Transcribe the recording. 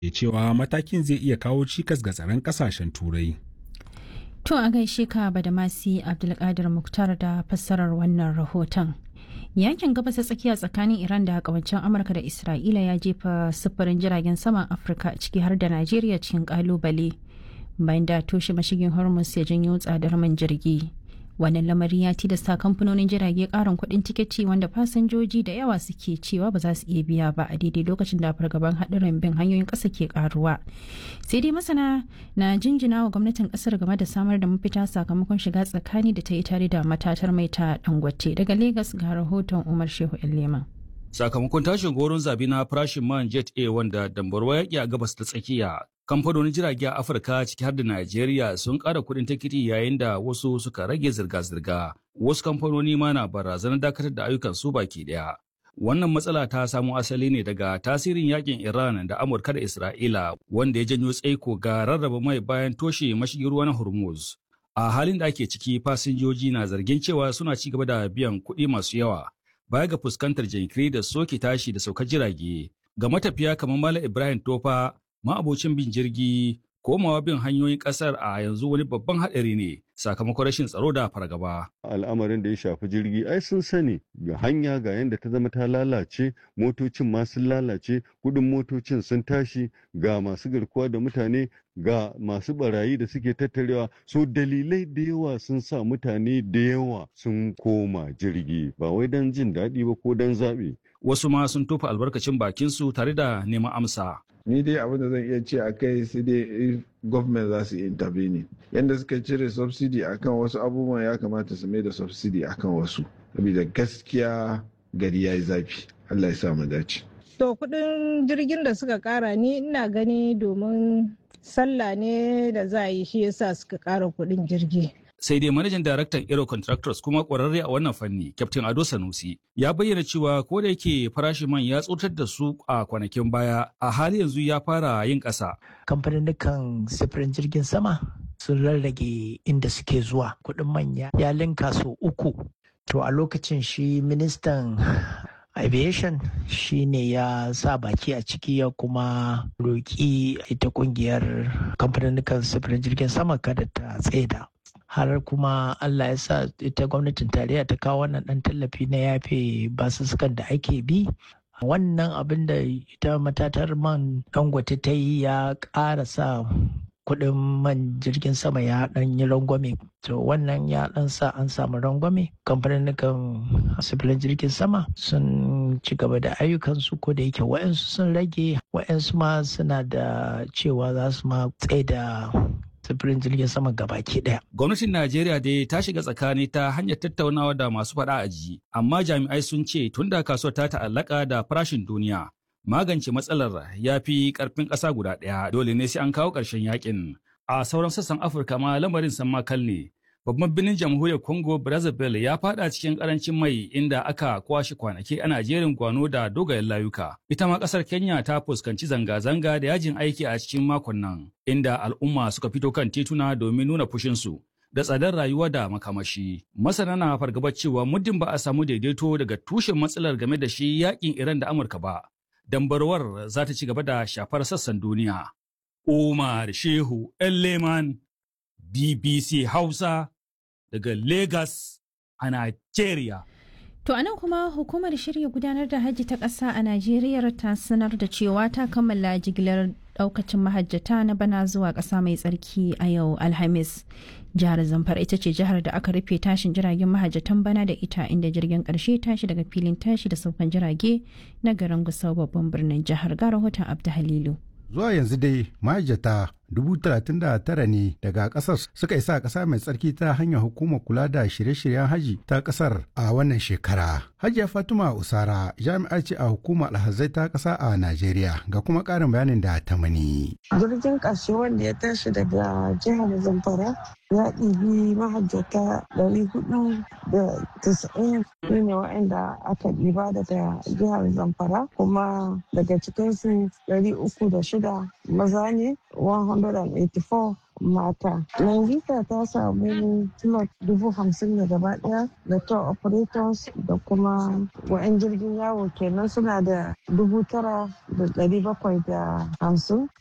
ya cewa matakin zai iya kawo cikas ga tsaron ƙasashen Turai. To a gaishe ka Badamasi Abdulkadir Muktar da fassarar wannan rahoton. Yakin gabas ta tsakiya tsakanin Iran da kawancen Amurka da Isra'ila ya jefa sufurin jiragen saman Afirka ciki har da Najeriya cikin kalubale bayan da toshe mashigin Hormuz ya janyo tsadar man jirgi. Wannan lamari ya tilasta kamfanonin jirage karin kuɗin tiketi wanda fasinjoji da yawa suke cewa ba za su iya biya ba a daidai lokacin da fargaban haɗarin bin hanyoyin ƙasa ke karuwa. Sai dai masana na jinjina wa gwamnatin ƙasar game da samar da mafita sakamakon shiga tsakani da ta yi tare da matatar mai ta Dangote. Daga Legas ga rahoton Umar Shehu Leman. Sakamakon tashin goron zabi na farashin man Jet A wanda dambarwa yaƙi a gabas ta tsakiya, kamfanonin jirage a Afirka ciki har da Najeriya sun ƙara kuɗin tikiti yayin da wasu suka rage zirga-zirga. Wasu kamfanoni ma na barazanar dakatar da ayyukan su baki ɗaya. Wannan matsala ta samo asali ne daga tasirin yakin Iran da Amurka da Isra'ila wanda ya janyo tsaiko ga rarraba mai bayan toshe mashigin ruwa na Hormuz. A halin da ake ciki fasinjoji na zargin cewa suna ci gaba da biyan kuɗi masu yawa. Baya ga fuskantar jinkiri da soke tashi da saukar jirage ga matafiya kamar Malam Ibrahim Tofa ma'abocin bin jirgi komawa bin hanyoyin kasar a yanzu wani babban haɗari ne sakamakon rashin tsaro da fargaba. Al'amarin da ya shafi jirgi ai sun sani ga hanya ga yadda ta zama ta lalace, motocin ma sun lalace, kudin motocin sun tashi, ga masu garkuwa da mutane, ga masu barayi da suke tattarewa, so dalilai da yawa sun sa mutane da yawa sun koma jirgi ba wai don jin daɗi ba ko don zaɓe. Wasu ma sun tofa albarkacin bakinsu tare da neman amsa. Ni dai abin da zan iya ce a kai sai dai gwamnati za su intervene. Yanda suka cire subsidy akan wasu abubuwan ya kamata su mai da subsidy akan wasu. Saboda gaskiya gari ya yi zafi. Allah ya sa mu dace. To kudin jirgin da suka kara ni ina gani domin sallah ne da za a yi shi yasa suka kara kudin jirgi. Sai dai manajan daraktan Aero Contractors kuma ƙwararre a wannan fanni, Captain Ado Sanusi, ya bayyana cewa ko da yake farashin man ya tsotar da su a kwanakin baya, a hali yanzu ya fara yin ƙasa. Kamfanin sifirin jirgin sama sun rarrage inda suke zuwa. Kuɗin manya ya linka sau 3. To a lokacin shi ministan aviation shi ne ya sa baki a ciki ya kuma roƙi ita ƙungiyar kamfanin sifirin jirgin sama kada ta tsaida. Har kuma Allah ya sa ita gwamnatin tarayya ta kawo wannan ɗan tallafi na yafe basussukan da ake bi. Wannan abin da ita matatar man Dangote ta yi ya ƙara sa kuɗin man jirgin sama ya ɗan yi rangwame. To wannan ya ɗan sa an samu rangwame. Kamfanin sifirin jirgin sama sun ci gaba da ayyukansu ko da yake wa'yansu sun rage, wa'yansu ma suna da cewa za su ma tsaida sufurin jirgin sama gabaki daya. Gwamnatin Najeriya dai ta shiga tsakani ta hanyar tattaunawa da masu faɗa a ji, amma jami'ai sun ce tun da kasuwar ta ta'allaka da farashin duniya, magance matsalar ya fi ƙarfin ƙasa guda ɗaya, dole ne sai an kawo ƙarshen yakin. A sauran sassan Afirka ma lamarin san makal ne. Babban birnin jamhuriyar Congo Brazzaville ya fada cikin karancin mai inda aka kwashe kwanaki ana jerin gwano da dogayen layuka. Ita ma kasar Kenya ta fuskanci zanga-zanga da yajin aiki a cikin makon nan, inda al'umma suka fito kan tituna domin nuna fushinsu da tsadar rayuwa da makamashi. Masana na fargabar cewa muddin ba a samu daidaito daga tushen matsalar game da shi yakin Iran da Amurka ba, dambarwar za ta ci gaba da shafar sassan duniya. Umar Shehu Leman, BBC Hausa daga Lagos a Najeriya. To anan kuma hukumar shirya gudanar da hajji ta ƙasa a Najeriya ta sanar da cewa ta kammala jigilar ɗaukacin mahajjata na bana zuwa ƙasa mai tsarki a yau Alhamis. Jihar Zamfara ita ce jihar da aka rufe tashin jiragen mahajjatan bana da ita inda jirgin ƙarshe tashi daga filin tashi da saukan jirage na garin Gusau babban birnin jihar. Ga rahoton Abdu Halilu. Zuwa yanzu dai mahajjata 39,000 ne daga kasar suka isa ƙasa mai tsarki ta hanyar hukumar kula da shirye-shiryen haji ta ƙasar a wannan shekara. Hajiya Fatima Usara jami'a ce a hukumar alhazai ta ƙasa a Najeriya ga kuma ƙarin bayanin da ta mani. Jirgin ƙarshe wanda ya tashi daga jihar Zamfara ya ɗibi mahajjata 490 ne waɗanda aka ɗiba daga jihar Zamfara kuma daga cikinsu 306 maza ne 184 mata. Nangita ta samu slot 50,000 ne gaba daya da tour operators da kuma wa'yan jirgin yawo kenan suna da 9,750.